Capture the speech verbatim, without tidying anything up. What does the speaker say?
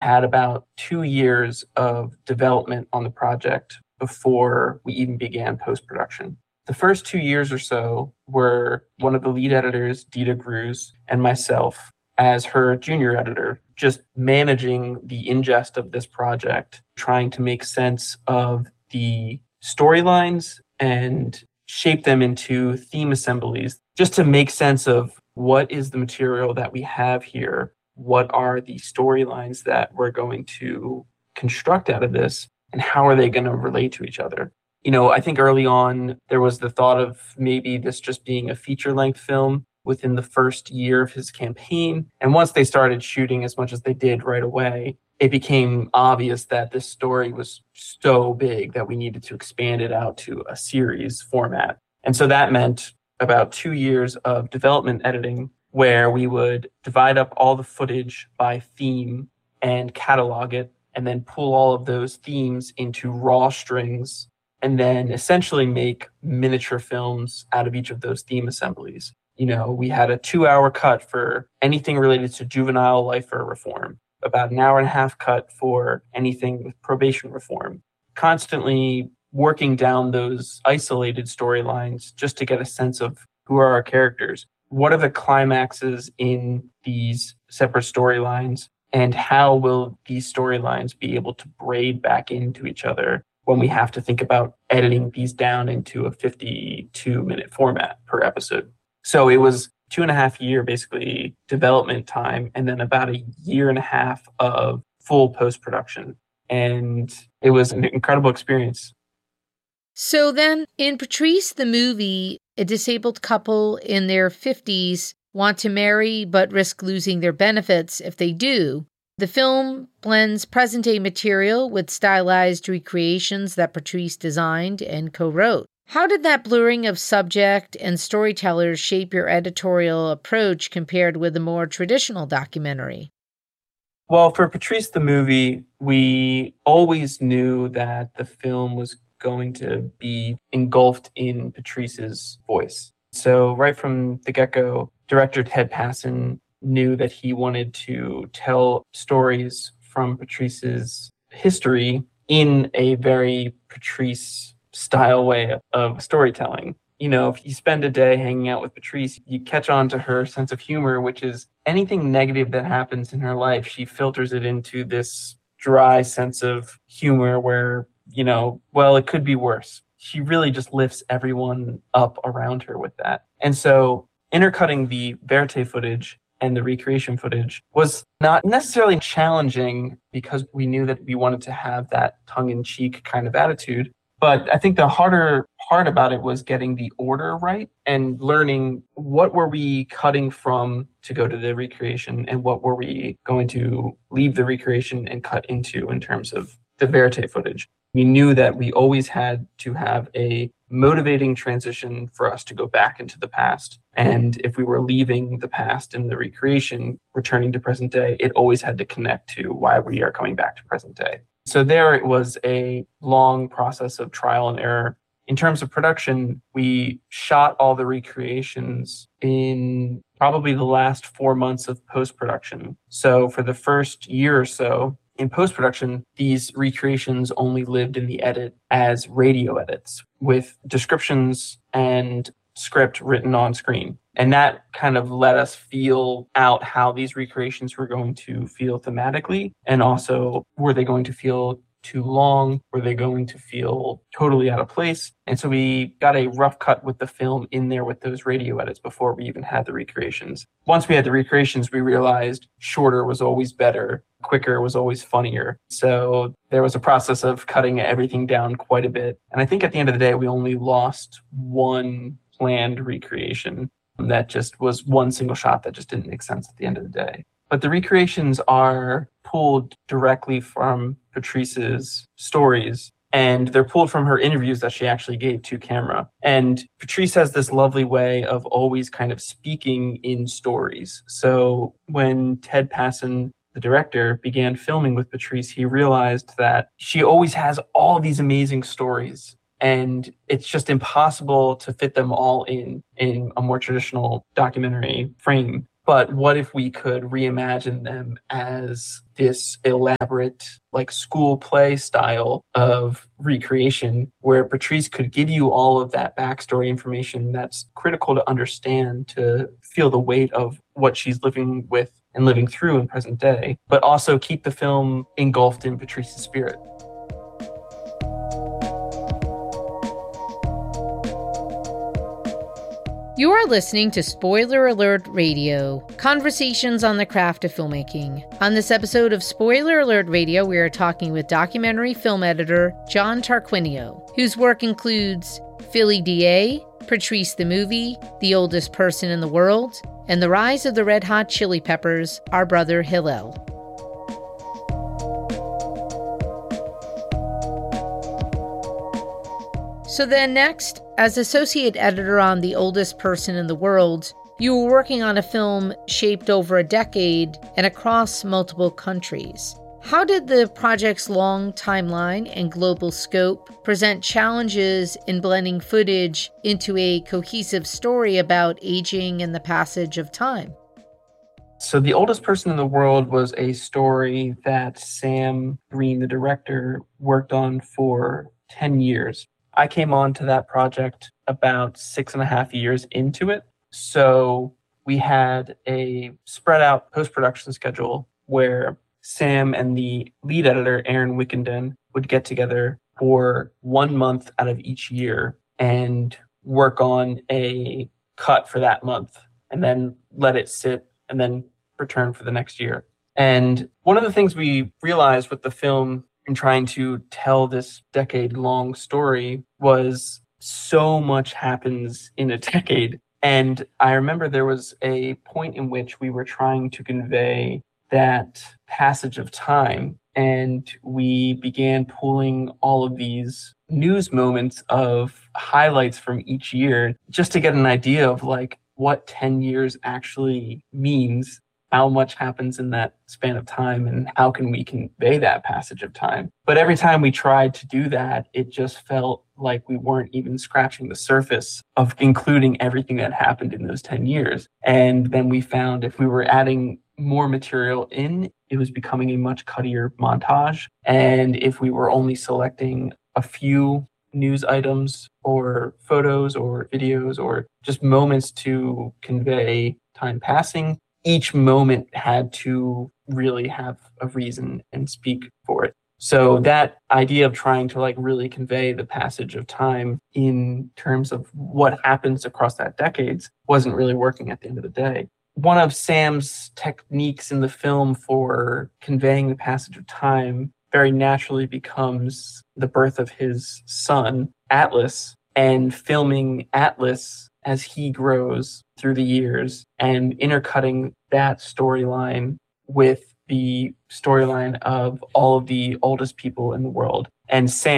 had about two years of development on the project before we even began post-production. The first two years or so were one of the lead editors, Dita Gruz, and myself as her junior editor, just managing the ingest of this project, trying to make sense of the storylines and shape them into theme assemblies, just to make sense of what is the material that we have here, what are the storylines that we're going to construct out of this, and how are they going to relate to each other. You know, I think early on, there was the thought of maybe this just being a feature-length film within the first year of his campaign. And once they started shooting as much as they did right away, it became obvious that this story was so big that we needed to expand it out to a series format. And so that meant about two years of development editing where we would divide up all the footage by theme and catalog it, and then pull all of those themes into raw strings, and then essentially make miniature films out of each of those theme assemblies. You know, we had a two-hour cut for anything related to juvenile life or reform, about an hour and a half cut for anything with probation reform, constantly working down those isolated storylines just to get a sense of who are our characters, what are the climaxes in these separate storylines, and how will these storylines be able to braid back into each other when we have to think about editing these down into a fifty-two minute format per episode. So it was two and a half year, basically, development time, and then about a year and a half of full post-production. And it was an incredible experience. So then, in Patrice the movie, a disabled couple in their fifties want to marry but risk losing their benefits if they do. The film blends present-day material with stylized recreations that Patrice designed and co-wrote. How did that blurring of subject and storytellers shape your editorial approach compared with a more traditional documentary? Well, for Patrice the movie, we always knew that the film was going to be engulfed in Patrice's voice. So right from the get-go, director Ted Passon knew that he wanted to tell stories from Patrice's history in a very Patrice style way of storytelling. You know, if you spend a day hanging out with Patrice, you catch on to her sense of humor, which is anything negative that happens in her life, she filters it into this dry sense of humor where, you know, well, it could be worse. She really just lifts everyone up around her with that. And so intercutting the verite footage and the recreation footage was not necessarily challenging because we knew that we wanted to have that tongue-in-cheek kind of attitude. But I think the harder part about it was getting the order right and learning what were we cutting from to go to the recreation and what were we going to leave the recreation and cut into in terms of the verite footage. We knew that we always had to have a motivating transition for us to go back into the past. And if we were leaving the past in the recreation, returning to present day, it always had to connect to why we are coming back to present day. So there it was a long process of trial and error. In terms of production, we shot all the recreations in probably the last four months of post-production. So for the first year or so, in post-production, these recreations only lived in the edit as radio edits with descriptions and script written on screen. And that kind of let us feel out how these recreations were going to feel thematically, and also were they going to feel too long? Were they going to feel totally out of place? And so we got a rough cut with the film in there with those radio edits before we even had the recreations. Once we had the recreations, we realized shorter was always better, quicker was always funnier. So there was a process of cutting everything down quite a bit. And I think at the end of the day, we only lost one planned recreation that just was one single shot that just didn't make sense at the end of the day. But the recreations are pulled directly from Patrice's stories, and they're pulled from her interviews that she actually gave to camera. And Patrice has this lovely way of always kind of speaking in stories. So when Ted Passon, the director, began filming with Patrice, he realized that she always has all these amazing stories, and it's just impossible to fit them all in in a more traditional documentary frame. But what if we could reimagine them as this elaborate, like school play style of recreation where Patrice could give you all of that backstory information that's critical to understand to feel the weight of what she's living with and living through in present day, but also keep the film engulfed in Patrice's spirit. You are listening to Spoiler Alert Radio, conversations on the craft of filmmaking. On this episode of Spoiler Alert Radio, we are talking with documentary film editor John Tarquinio, whose work includes Philly D A, Patrice the Movie, The Oldest Person in the World, and The Rise of the Red Hot Chili Peppers, Our Brother Hillel. So then next, as associate editor on The Oldest Person in the World, you were working on a film shaped over a decade and across multiple countries. How did the project's long timeline and global scope present challenges in blending footage into a cohesive story about aging and the passage of time? So The Oldest Person in the World was a story that Sam Green, the director, worked on for ten years. I came on to that project about six and a half years into it. So we had a spread out post-production schedule where Sam and the lead editor, Aaron Wickenden, would get together for one month out of each year and work on a cut for that month and then let it sit and then return for the next year. And one of the things we realized with the film in trying to tell this decade-long story was so much happens in a decade. And I remember there was a point in which we were trying to convey that passage of time, and we began pulling all of these news moments of highlights from each year just to get an idea of like what ten years actually means, how much happens in that span of time, and how can we convey that passage of time. But every time we tried to do that, it just felt like we weren't even scratching the surface of including everything that happened in those ten years. And then we found if we were adding more material in, it was becoming a much cuttier montage. And if we were only selecting a few news items or photos or videos or just moments to convey time passing, each moment had to really have a reason and speak for it. So that idea of trying to like really convey the passage of time in terms of what happens across that decades wasn't really working at the end of the day. One of Sam's techniques in the film for conveying the passage of time very naturally becomes the birth of his son, Atlas, and filming Atlas as he grows through the years and intercutting that storyline with the storyline of all of the oldest people in the world. And Sam